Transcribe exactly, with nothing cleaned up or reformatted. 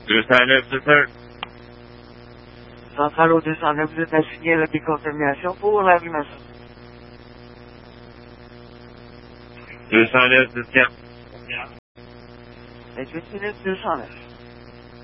deux cent neuf, c'est sûr. Centrale au deux cent neuf, vous êtes assigné à la décontamination pour l'arrimation. deux cent neuf, c'est quatre. vingt-huit minutes, deux cent neuf.